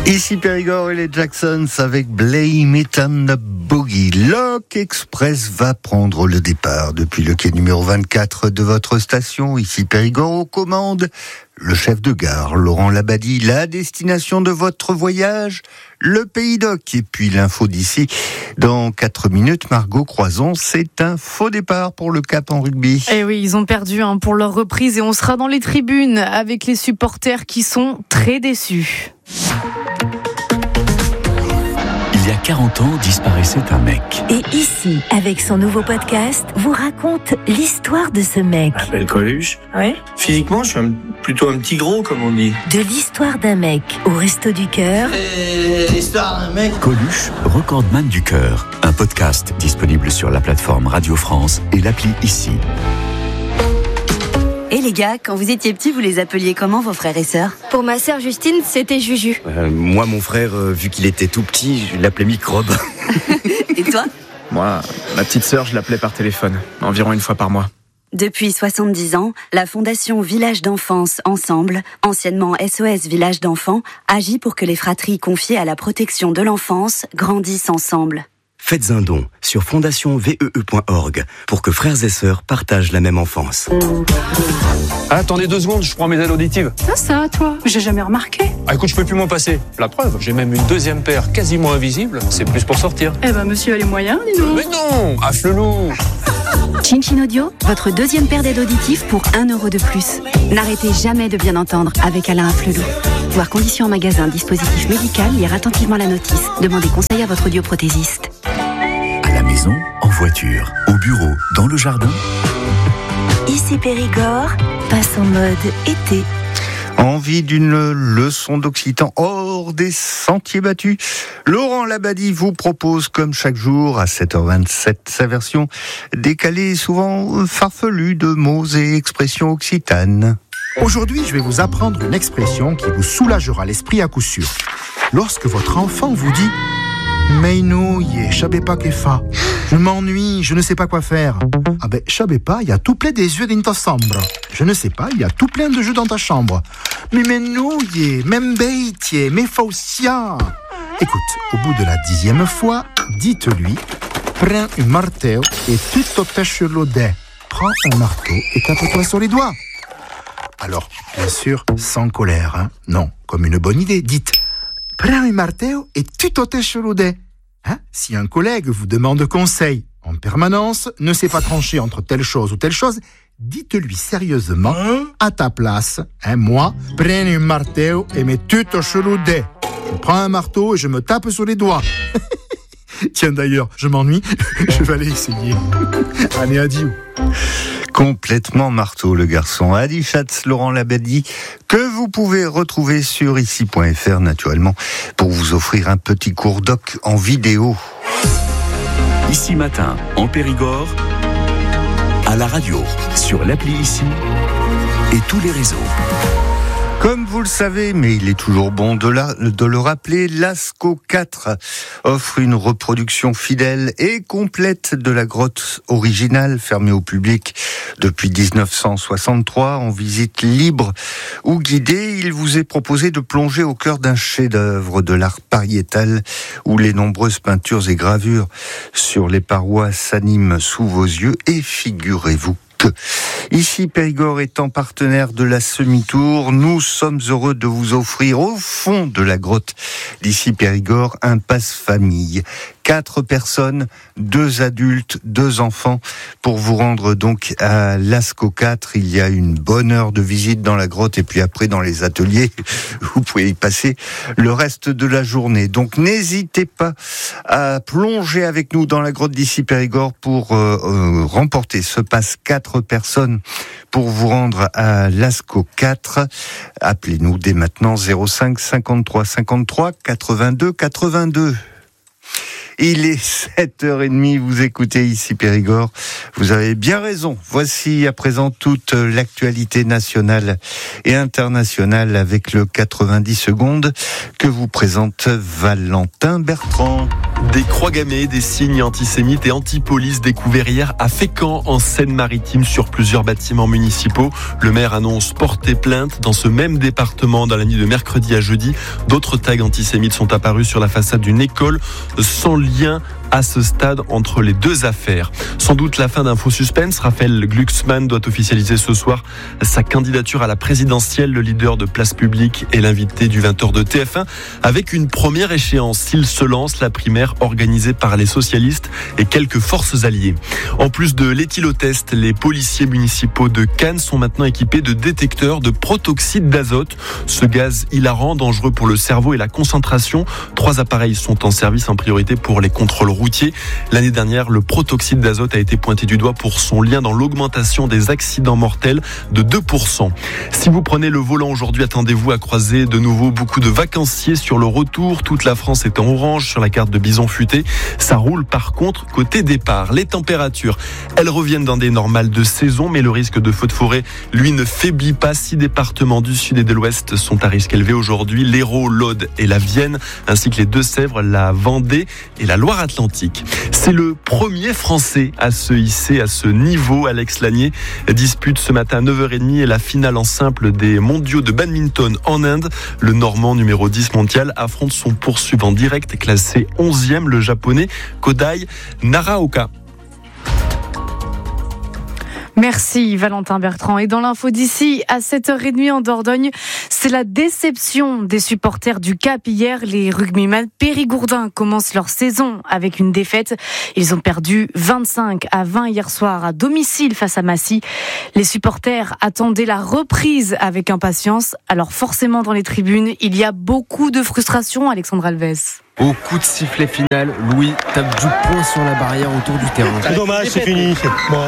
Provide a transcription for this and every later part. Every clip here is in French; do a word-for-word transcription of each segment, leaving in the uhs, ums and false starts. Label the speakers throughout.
Speaker 1: Ici Périgord et les Jacksons avec Blame It on the Boogie. Loc Express va prendre le départ depuis le quai numéro vingt-quatre de votre station. Ici Périgord aux commandes. Le chef de gare, Laurent Labadie, la destination de votre voyage, le Pays d'Oc. Et puis l'info d'ici, dans quatre minutes, Margot Croison, c'est un faux départ pour le Cap en rugby.
Speaker 2: Eh oui, ils ont perdu hein, pour leur reprise et on sera dans les tribunes avec les supporters qui sont très déçus.
Speaker 3: Il y a quarante ans, disparaissait un mec.
Speaker 4: Et ici, avec son nouveau podcast, vous raconte l'histoire de ce mec.
Speaker 5: Je m'appelle Coluche.
Speaker 4: Ouais.
Speaker 5: Physiquement, je suis un, plutôt un petit gros, comme on dit.
Speaker 4: De l'histoire d'un mec au Resto du Cœur.
Speaker 5: Et l'histoire d'un mec.
Speaker 3: Coluche, recordman du cœur. Un podcast disponible sur la plateforme Radio France et l'appli Ici.
Speaker 6: Et les gars, quand vous étiez petits, vous les appeliez comment vos frères et sœurs ?
Speaker 7: Pour ma sœur Justine, c'était Juju.
Speaker 8: Euh, moi, mon frère, euh, vu qu'il était tout petit, je l'appelais Microbe.
Speaker 6: Et toi ?
Speaker 9: Moi, ma petite sœur, je l'appelais par téléphone, environ une fois par mois.
Speaker 6: Depuis soixante-dix ans, la Fondation Village d'Enfance Ensemble, anciennement S O S Village d'Enfants, agit pour que les fratries confiées à la protection de l'enfance grandissent ensemble.
Speaker 8: Faites un don sur fondation vee point org pour que frères et sœurs partagent la même enfance.
Speaker 10: Ah, attendez deux secondes, je prends mes aides auditives.
Speaker 11: Ça, ça, toi, j'ai jamais remarqué.
Speaker 10: Ah, écoute, je peux plus m'en passer. La preuve, j'ai même une deuxième paire quasiment invisible. C'est plus pour sortir.
Speaker 11: Eh ben, monsieur a les moyens, dis donc.
Speaker 10: Mais non, afflelou.
Speaker 6: Chin Chin Audio, votre deuxième paire d'aides auditives pour un euro de plus. N'arrêtez jamais de bien entendre avec Alain Afflelou. Voir conditions en magasin, dispositif médical, lire attentivement la notice. Demandez conseil à votre audioprothésiste.
Speaker 3: À la maison, en voiture, au bureau, dans le jardin.
Speaker 4: Ici Périgord passe en mode été.
Speaker 1: Envie d'une leçon d'occitan hors des sentiers battus? Laurent Labadie vous propose, comme chaque jour, à sept heures vingt-sept, sa version décalée et souvent farfelue de mots et expressions occitanes.
Speaker 12: Aujourd'hui, je vais vous apprendre une expression qui vous soulagera l'esprit à coup sûr. Lorsque votre enfant vous dit « Meinouille, je sais pas que fa. Je m'ennuie, je ne sais pas quoi faire. » Ah ben, je sais pas, il y a tout plein des yeux dans ta chambre. Je ne sais pas, il y a tout plein de jeux dans ta chambre. Mais meinouille, même beitier, mais fausia. Écoute, au bout de la dixième fois, dites-lui « Prends un marteau et tu te pêches le dé. » Prends un marteau et tape-toi sur les doigts. Alors, bien sûr, sans colère, hein. Non, comme une bonne idée, dites « Prends un marteau et tu te pêches le dé. » Hein? Si un collègue vous demande conseil en permanence, ne sait pas trancher entre telle chose ou telle chose, dites-lui sérieusement, à ta place, hein, moi, prends un marteau et mets tu te le dé. Je prends un marteau et je me tape sur les doigts. Tiens d'ailleurs, je m'ennuie, je vais aller essayer. Allez, adieu.
Speaker 1: Complètement marteau, le garçon. Adi Schatz, Laurent Labadie, que vous pouvez retrouver sur ici point f r, naturellement, pour vous offrir un petit cours doc en vidéo.
Speaker 3: Ici matin, en Périgord, à la radio, sur l'appli Ici et tous les réseaux.
Speaker 1: Comme vous le savez, mais il est toujours bon de, la, de le rappeler, Lascaux quatre offre une reproduction fidèle et complète de la grotte originale fermée au public depuis dix-neuf cent soixante-trois. En visite libre ou guidée, il vous est proposé de plonger au cœur d'un chef-d'œuvre de l'art pariétal où les nombreuses peintures et gravures sur les parois s'animent sous vos yeux. Et figurez-vous que ici Périgord étant partenaire de la Semi-Tour, nous sommes heureux de vous offrir au fond de la grotte d'ici Périgord un passe-famille. Quatre personnes, deux adultes, deux enfants, pour vous rendre donc à Lascaux quatre. Il y a une bonne heure de visite dans la grotte et puis après dans les ateliers, vous pouvez y passer le reste de la journée. Donc n'hésitez pas à plonger avec nous dans la grotte d'ici Périgord pour euh, euh, remporter ce passe quatre personnes pour vous rendre à Lascaux quatre. Appelez-nous dès maintenant zéro cinq cinquante-trois cinquante-trois quatre-vingt-deux quatre-vingt-deux. Il est sept heures trente, vous écoutez ici Périgord. Vous avez bien raison. Voici à présent toute l'actualité nationale et internationale avec le quatre-vingt-dix secondes que vous présente Valentin Bertrand.
Speaker 13: Des croix gammées, des signes antisémites et anti-police découverts hier à Fécamp, en Seine-Maritime, sur plusieurs bâtiments municipaux. Le maire annonce porter plainte. Dans ce même département, dans la nuit de mercredi à jeudi, d'autres tags antisémites sont apparus sur la façade d'une école, sans lien à ce stade entre les deux affaires. Sans doute la fin d'un faux suspense. Raphaël Glucksmann doit officialiser ce soir sa candidature à la présidentielle. Le leader de Place Publique est l'invité du vingt heures de T F un, avec une première échéance s'il se lance, la primaire organisée par les socialistes et quelques forces alliées. En plus de l'éthylotest, les policiers municipaux de Cannes sont maintenant équipés de détecteurs de protoxyde d'azote. Ce gaz hilarant, dangereux pour le cerveau et la concentration. Trois appareils sont en service en priorité pour les contrôles routiers. L'année dernière, le protoxyde d'azote a été pointé du doigt pour son lien dans l'augmentation des accidents mortels de deux pour cent. Si vous prenez le volant aujourd'hui, attendez-vous à croiser de nouveau beaucoup de vacanciers sur le retour. Toute la France est en orange sur la carte de Bison Futé. Ça roule par contre côté départ. Les températures, elles reviennent dans des normales de saison, mais le risque de feu de forêt, lui, ne faiblit pas. Six départements du sud et de l'ouest sont à risque élevé aujourd'hui. L'Hérault, l'Aude et la Vienne, ainsi que les Deux-Sèvres, la Vendée et la Loire-Atlantique. C'est le premier Français à se hisser à ce niveau. Alex Lanier dispute ce matin à neuf heures trente la finale en simple des mondiaux de badminton en Inde. Le Normand numéro dix mondial affronte son poursuivant direct classé onzième, le japonais Kodai Naraoka.
Speaker 2: Merci Valentin Bertrand. Et dans l'info d'ici, à sept heures trente en Dordogne, c'est la déception des supporters du Cap hier. Les rugbymen périgourdins commencent leur saison avec une défaite. Ils ont perdu vingt-cinq à vingt hier soir à domicile face à Massy. Les supporters attendaient la reprise avec impatience. Alors forcément dans les tribunes, il y a beaucoup de frustration, Alexandre Alves.
Speaker 14: Au coup de sifflet final, Louis tape du poing sur la barrière autour du terrain.
Speaker 15: C'est dommage, c'est fini. Bon,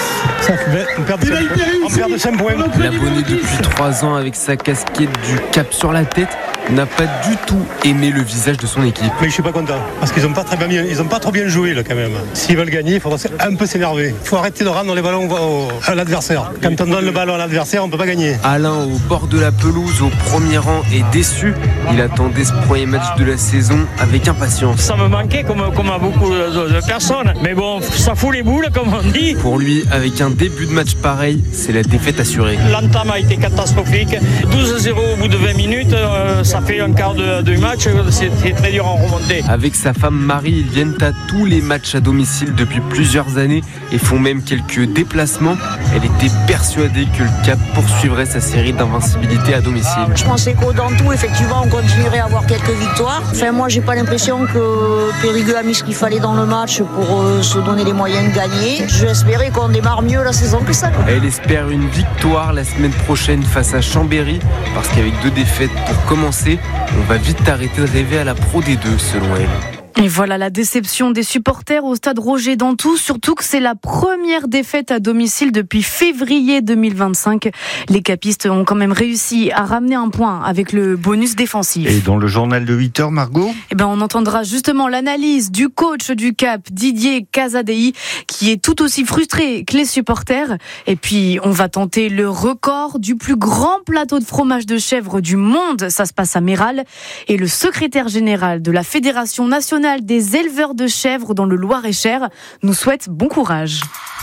Speaker 15: ça fait, on perd de cinq points.
Speaker 14: L'abonné depuis trois ans avec sa casquette du Cap sur la tête n'a pas du tout aimé le visage de son équipe.
Speaker 15: Mais je suis pas content parce qu'ils ont pas très bien, ils ont pas trop bien joué là quand même. S'ils veulent gagner, il faudra un peu s'énerver. Il faut arrêter de rendre les ballons au, à l'adversaire. Quand on donne le ballon à l'adversaire, on peut pas gagner.
Speaker 14: Alain, au bord de la pelouse, au premier rang, est déçu. Il attendait ce premier match de la saison avec impatience.
Speaker 16: Ça me manquait comme, comme à beaucoup de, de personnes. Mais bon, ça fout les boules comme on dit.
Speaker 14: Pour lui, avec un début de match pareil, c'est la défaite assurée.
Speaker 16: L'entame a été catastrophique. douze à zéro au bout de vingt minutes. Euh, ça fait un quart de, de match. C'est, c'est très dur à remonter.
Speaker 14: Avec sa femme Marie, ils viennent à tous les matchs à domicile depuis plusieurs années et font même quelques déplacements. Elle était persuadée que le Cap poursuivrait sa série d'invincibilité à domicile.
Speaker 17: Je pensais qu'au dans tout, effectivement, on continuerait à avoir quelques victoires. Enfin, moi, j'ai pas l'impression que Périgueux a mis ce qu'il fallait dans le match pour euh, se donner les moyens de gagner. J'espérais qu'on démarre mieux la saison que ça.
Speaker 14: Elle espère une victoire la semaine prochaine face à Chambéry, parce qu'avec deux défaites pour commencer, on va vite arrêter de rêver à la Pro D deux, selon elle.
Speaker 2: Et voilà la déception des supporters au stade Roger Dantou, surtout que c'est la première défaite à domicile depuis février deux mille vingt-cinq. Les capistes ont quand même réussi à ramener un point avec le bonus défensif.
Speaker 1: Et dans le journal de huit heures, Margot ?
Speaker 2: Eh ben, on entendra justement l'analyse du coach du Cap, Didier Casadei, qui est tout aussi frustré que les supporters. Et puis, on va tenter le record du plus grand plateau de fromage de chèvre du monde. Ça se passe à Méral. Et le secrétaire général de la Fédération nationale des éleveurs de chèvres dans le Loir-et-Cher nous souhaite bon courage.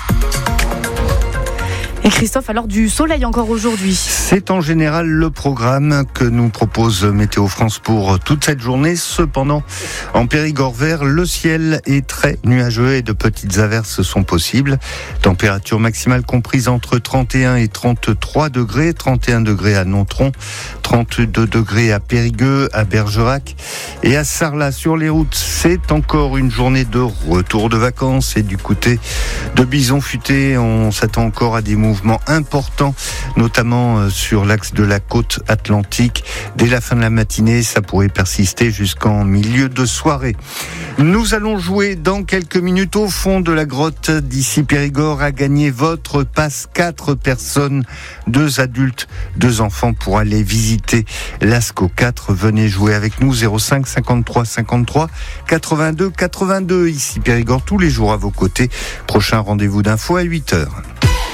Speaker 2: Et Christophe, alors du soleil encore aujourd'hui.
Speaker 1: C'est en général le programme que nous propose Météo France pour toute cette journée. Cependant, en Périgord vert, le ciel est très nuageux et de petites averses sont possibles. Température maximale comprise entre trente et un et trente-trois degrés. trente et un degrés à Nontron, trente-deux degrés à Périgueux, à Bergerac et à Sarlat. Sur les routes, c'est encore une journée de retour de vacances. Et du côté de Bison Futé, on s'attend encore à des mouvements importants, notamment sur l'axe de la côte atlantique. Dès la fin de la matinée, ça pourrait persister jusqu'en milieu de soirée. Nous allons jouer dans quelques minutes au fond de la grotte d'ici Périgord à gagner votre passe. Quatre personnes, deux adultes, deux enfants pour aller visiter l'Asco quatre. Venez jouer avec nous, zéro cinq cinquante-trois cinquante-trois quatre-vingt-deux quatre-vingt-deux. Ici Périgord, tous les jours à vos côtés. Prochain rendez-vous d'info à huit heures.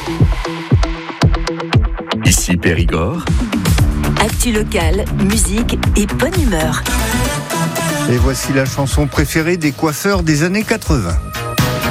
Speaker 3: Ici Périgord.
Speaker 4: Actu locale, musique et bonne humeur.
Speaker 1: Et voici la chanson préférée des coiffeurs des années quatre-vingts.